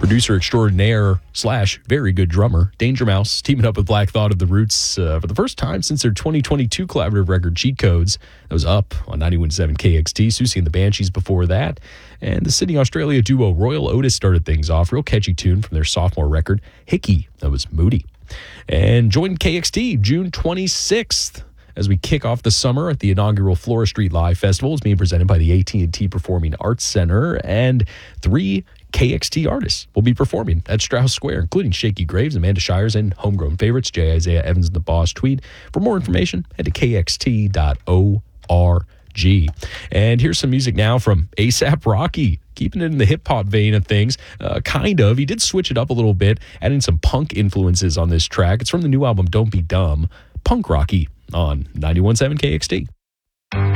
Producer extraordinaire / very good drummer, Danger Mouse, teaming up with Black Thought of the Roots for the first time since their 2022 collaborative record, Cheat Codes. That was up on 91.7 KXT. Susie and the Banshees before that. And the Sydney, Australia duo Royal Otis started things off. Real catchy tune from their sophomore record, Hickey. That was Moody. And join KXT June 26th. As we kick off the summer at the inaugural Flora Street Live Festival. It's being presented by the AT&T Performing Arts Center, and 3 KXT artists will be performing at Strauss Square, including Shaky Graves, Amanda Shires, and homegrown favorites J. Isaiah Evans and the Boss Tweed. For more information, head to kxt.org. And here's some music now from A$AP Rocky. Keeping it in the hip-hop vein of things, kind of. He did switch it up a little bit, adding some punk influences on this track. It's from the new album Don't Be Dumb, Punk Rocky on 91.7 KXT.